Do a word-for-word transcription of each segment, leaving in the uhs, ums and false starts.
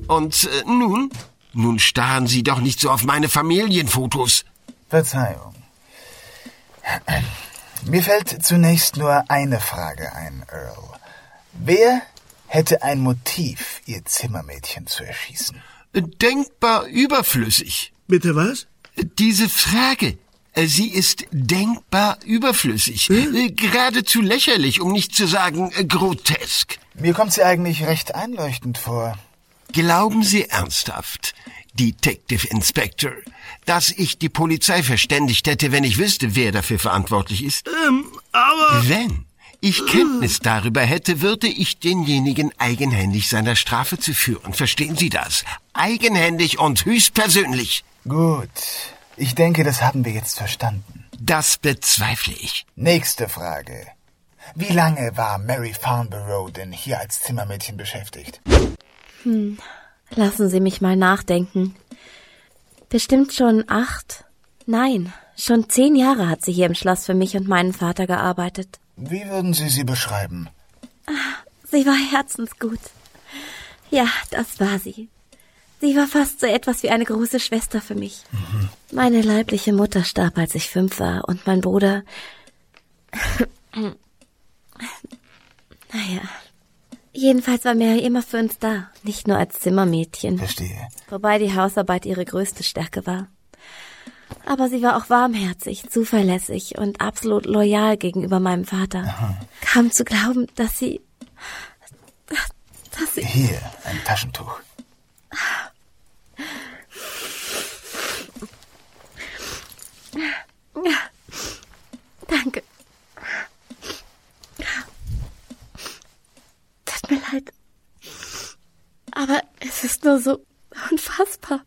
Und äh, nun? Nun starren Sie doch nicht so auf meine Familienfotos. Verzeihung. Mir fällt zunächst nur eine Frage ein, Earl. Wer hätte ein Motiv, Ihr Zimmermädchen zu erschießen? Denkbar überflüssig. Bitte was? Diese Frage. Sie ist denkbar überflüssig. Hm? Geradezu lächerlich, um nicht zu sagen grotesk. Mir kommt sie eigentlich recht einleuchtend vor. Glauben Sie ernsthaft, Detective Inspector, dass ich die Polizei verständigt hätte, wenn ich wüsste, wer dafür verantwortlich ist? Ähm, aber... Wenn ich Kenntnis darüber hätte, würde ich denjenigen eigenhändig seiner Strafe zu führen. Verstehen Sie das? Eigenhändig und höchstpersönlich. Gut. Ich denke, das haben wir jetzt verstanden. Das bezweifle ich. Nächste Frage. Wie lange war Mary Farnborough denn hier als Zimmermädchen beschäftigt? Hm, lassen Sie mich mal nachdenken. Bestimmt schon acht? Nein, schon zehn Jahre hat sie hier im Schloss für mich und meinen Vater gearbeitet. Wie würden Sie sie beschreiben? Sie war herzensgut. Ja, das war sie. Sie war fast so etwas wie eine große Schwester für mich. Mhm. Meine leibliche Mutter starb, als ich fünf war, und mein Bruder... naja... Jedenfalls war Mary immer für uns da, nicht nur als Zimmermädchen. Verstehe. Wobei die Hausarbeit ihre größte Stärke war. Aber sie war auch warmherzig, zuverlässig und absolut loyal gegenüber meinem Vater. Aha. Kaum zu glauben, dass sie... dass sie... Hier, ein Taschentuch. Danke. Tut mir leid. Aber es ist nur so unfassbar.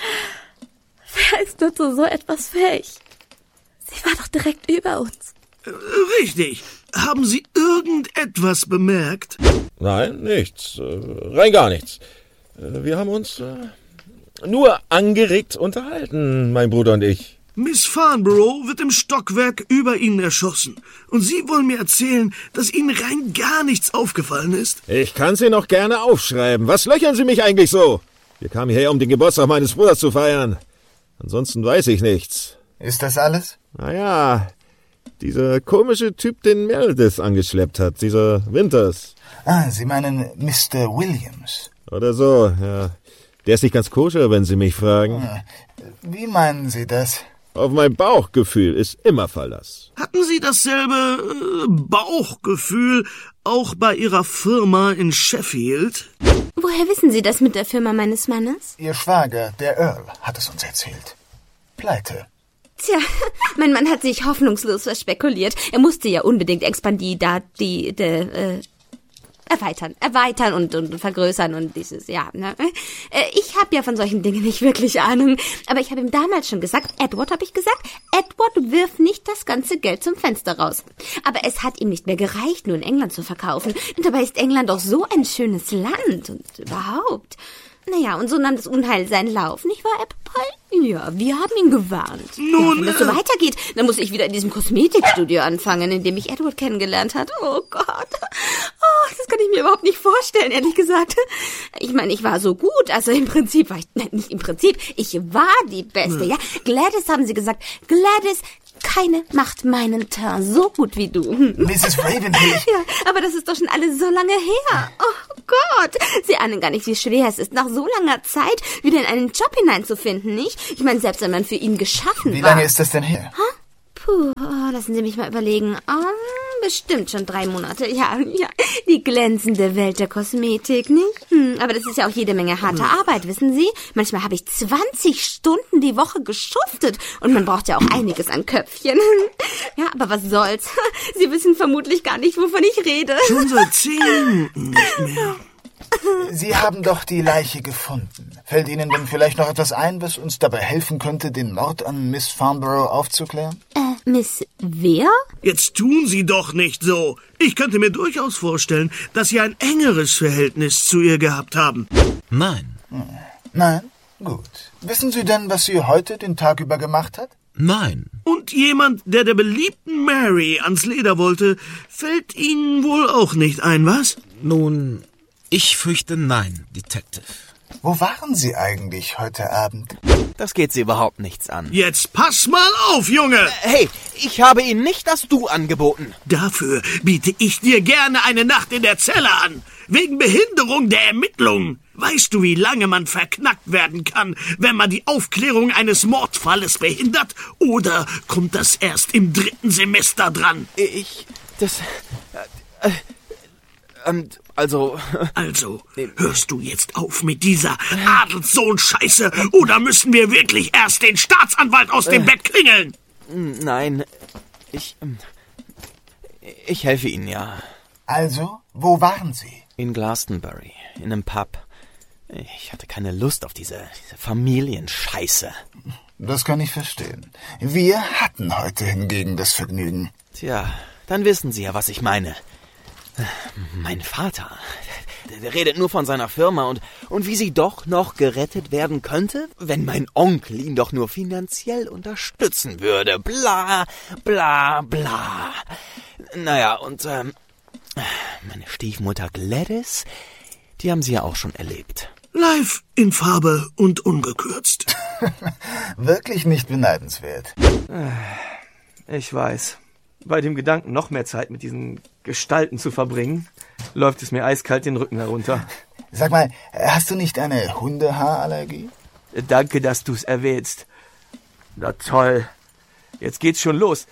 Wer ist nur zu so etwas fähig? Sie war doch direkt über uns. Richtig. Haben Sie irgendetwas bemerkt? Nein, nichts. Rein gar nichts. Wir haben uns äh, nur angeregt unterhalten, mein Bruder und ich. Miss Farnborough wird im Stockwerk über Ihnen erschossen. Und Sie wollen mir erzählen, dass Ihnen rein gar nichts aufgefallen ist? Ich kann's Ihnen noch gerne aufschreiben. Was löchern Sie mich eigentlich so? Wir kamen hierher, um den Geburtstag meines Bruders zu feiern. Ansonsten weiß ich nichts. Ist das alles? Naja, dieser komische Typ, den Meredith angeschleppt hat, dieser Winters. Ah, Sie meinen Mister Williams. Oder so, ja. Der ist nicht ganz koscher, wenn Sie mich fragen. Wie meinen Sie das? Auf mein Bauchgefühl ist immer Verlass. Hatten Sie dasselbe äh, Bauchgefühl auch bei Ihrer Firma in Sheffield? Woher wissen Sie das mit der Firma meines Mannes? Ihr Schwager, der Earl, hat es uns erzählt. Pleite. Tja, mein Mann hat sich hoffnungslos verspekuliert. Er musste ja unbedingt expandieren, da die, die, äh, erweitern, erweitern und, und vergrößern und dieses, ja, ne. Ich habe ja von solchen Dingen nicht wirklich Ahnung, aber ich habe ihm damals schon gesagt, Edward, habe ich gesagt, Edward, wirf nicht das ganze Geld zum Fenster raus. Aber es hat ihm nicht mehr gereicht, nur in England zu verkaufen. Und dabei ist England doch so ein schönes Land und überhaupt. Naja, und so nahm das Unheil seinen Lauf, nicht wahr, Apple? Ja, wir haben ihn gewarnt. Nun, ja, wenn das so weitergeht, dann muss ich wieder in diesem Kosmetikstudio anfangen, in dem ich Edward kennengelernt hat. Oh Gott. Oh, das kann ich mir überhaupt nicht vorstellen, ehrlich gesagt. Ich meine, ich war so gut, also im Prinzip war ich, nein, nicht im Prinzip, ich war die Beste, hm. ja. Gladys, haben sie gesagt, Gladys, keine macht meinen Teint so gut wie du. Misses Ravenhill. Ja, aber das ist doch schon alles so lange her. Oh Gott. Sie ahnen gar nicht, wie schwer es ist, nach so langer Zeit wieder in einen Job hineinzufinden, nicht? Ich meine, selbst wenn man für ihn geschaffen Wie war. Wie lange ist das denn her? Ha? Puh, oh, lassen Sie mich mal überlegen. Oh, bestimmt schon drei Monate. Ja, ja, die glänzende Welt der Kosmetik, nicht? Hm, aber das ist ja auch jede Menge harte Arbeit, wissen Sie? Manchmal habe ich zwanzig Stunden die Woche geschuftet und man braucht ja auch einiges an Köpfchen. Ja, aber was soll's? Sie wissen vermutlich gar nicht, wovon ich rede. Schon seit zehn Minuten nicht mehr. Sie haben doch die Leiche gefunden. Fällt Ihnen denn vielleicht noch etwas ein, was uns dabei helfen könnte, den Mord an Miss Farnborough aufzuklären? Äh, Miss wer? Jetzt tun Sie doch nicht so. Ich könnte mir durchaus vorstellen, dass Sie ein engeres Verhältnis zu ihr gehabt haben. Nein. Hm. Nein? Gut. Wissen Sie denn, was sie heute den Tag über gemacht hat? Nein. Und jemand, der der beliebten Mary ans Leder wollte, fällt Ihnen wohl auch nicht ein, was? Nun, ich fürchte nein, Detective. Wo waren Sie eigentlich heute Abend? Das geht Sie überhaupt nichts an. Jetzt pass mal auf, Junge! Hey, ich habe Ihnen nicht das Du angeboten. Dafür biete ich dir gerne eine Nacht in der Zelle an. Wegen Behinderung der Ermittlungen. Weißt du, wie lange man verknackt werden kann, wenn man die Aufklärung eines Mordfalles behindert? Oder kommt das erst im dritten Semester dran? Ich... das... Äh, äh, also... Also, hörst du jetzt auf mit dieser Adelssohn-Scheiße oder müssen wir wirklich erst den Staatsanwalt aus dem Bett klingeln? Nein, ich... Ich helfe Ihnen ja. Also, wo waren Sie? In Glastonbury, in einem Pub. Ich hatte keine Lust auf diese, diese Familienscheiße. Das kann ich verstehen. Wir hatten heute hingegen das Vergnügen. Tja, dann wissen Sie ja, was ich meine. Mein Vater, der, der redet nur von seiner Firma und, und wie sie doch noch gerettet werden könnte, wenn mein Onkel ihn doch nur finanziell unterstützen würde. Bla, bla, bla. Naja, und ähm, meine Stiefmutter Gladys, die haben Sie ja auch schon erlebt. Live in Farbe und ungekürzt. Wirklich nicht beneidenswert. Ich weiß. Bei dem Gedanken, noch mehr Zeit mit diesen Gestalten zu verbringen, läuft es mir eiskalt den Rücken herunter. Sag mal, hast du nicht eine Hundehaarallergie? Danke, dass du's erwähnst. Na toll. Jetzt geht's schon los.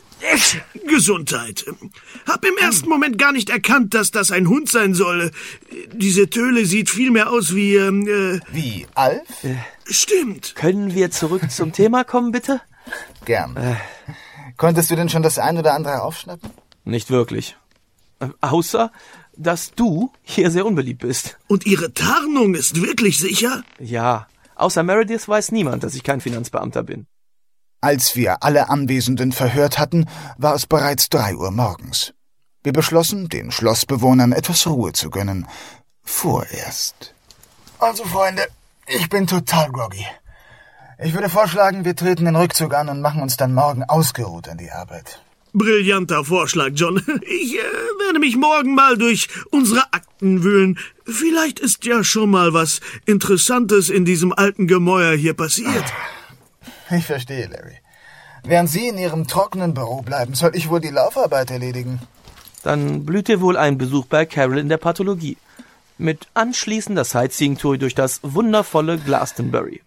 Gesundheit. Hab im ersten Moment gar nicht erkannt, dass das ein Hund sein soll. Diese Töle sieht viel mehr aus wie... Äh, wie Alf? Äh, stimmt. Können wir zurück zum Thema kommen, bitte? Gern. Äh. Konntest du denn schon das ein oder andere aufschnappen? Nicht wirklich. Außer, dass du hier sehr unbeliebt bist. Und ihre Tarnung ist wirklich sicher? Ja. Außer Meredith weiß niemand, dass ich kein Finanzbeamter bin. Als wir alle Anwesenden verhört hatten, war es bereits drei Uhr morgens. Wir beschlossen, den Schlossbewohnern etwas Ruhe zu gönnen. Vorerst. Also, Freunde, ich bin total groggy. Ich würde vorschlagen, wir treten den Rückzug an und machen uns dann morgen ausgeruht an die Arbeit. Brillanter Vorschlag, John. Ich äh, werde mich morgen mal durch unsere Akten wühlen. Vielleicht ist ja schon mal was Interessantes in diesem alten Gemäuer hier passiert. Ich verstehe, Larry. Während Sie in Ihrem trockenen Büro bleiben, soll ich wohl die Laufarbeit erledigen. Dann blüht dir wohl ein Besuch bei Carol in der Pathologie. Mit anschließender Sightseeing-Tour durch das wundervolle Glastonbury.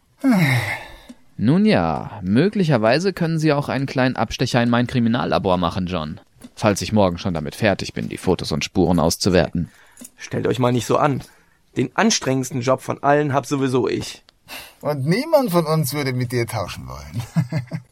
Nun ja, möglicherweise können Sie auch einen kleinen Abstecher in mein Kriminallabor machen, John. Falls ich morgen schon damit fertig bin, die Fotos und Spuren auszuwerten. Stellt euch mal nicht so an. Den anstrengendsten Job von allen hab sowieso ich. Und niemand von uns würde mit dir tauschen wollen.